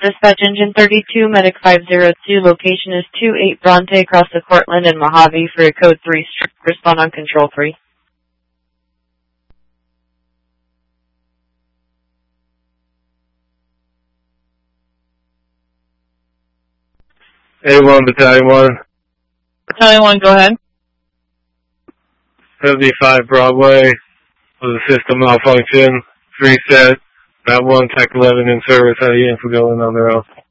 Dispatch Engine 32, Medic 502, location is 28 Bronte across the Cortland and Mojave for a code 3. Respond on control 3. A1, Battalion 1. Battalion 1, go ahead. 75 Broadway was a system malfunction. Reset. Route 1, Tech 11 in service. How are you in for going on their own?